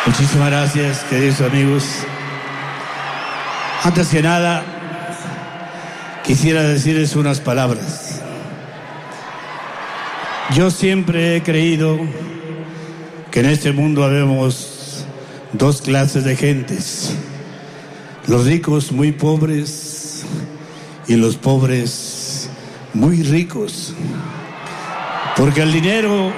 Muchísimas gracias, queridos amigos. Antes que nada, quisiera decirles unas palabras. Yo siempre he creído que en este mundo habemos dos clases de gentes: los ricos muy pobres y los pobres muy ricos. Porque el dinero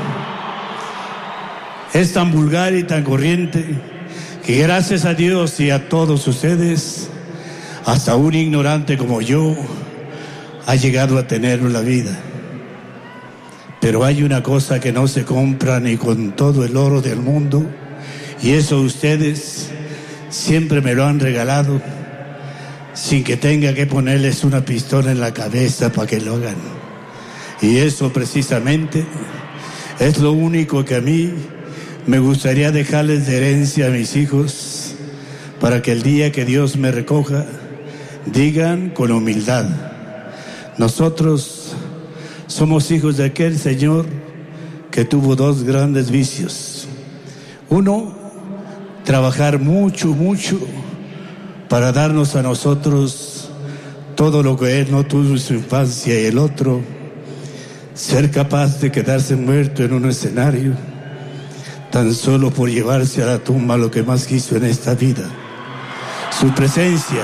es tan vulgar y tan corriente que gracias a Dios y a todos ustedes, hasta un ignorante como yo ha llegado a tenerlo en la vida. Pero hay una cosa que no se compra ni con todo el oro del mundo, y eso ustedes siempre me lo han regalado sin que tenga que ponerles una pistola en la cabeza para que lo hagan. Y eso precisamente es lo único que a mí me gustaría dejarles de herencia a mis hijos, para que el día que Dios me recoja digan con humildad: nosotros somos hijos de aquel Señor que tuvo dos grandes vicios. Uno, trabajar mucho para darnos a nosotros todo lo que Él no tuvo en su infancia, y el otro, ser capaz de quedarse muerto en un escenario tan solo por llevarse a la tumba lo que más quiso en esta vida: su presencia,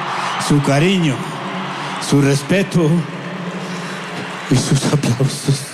su cariño, su respeto y sus aplausos.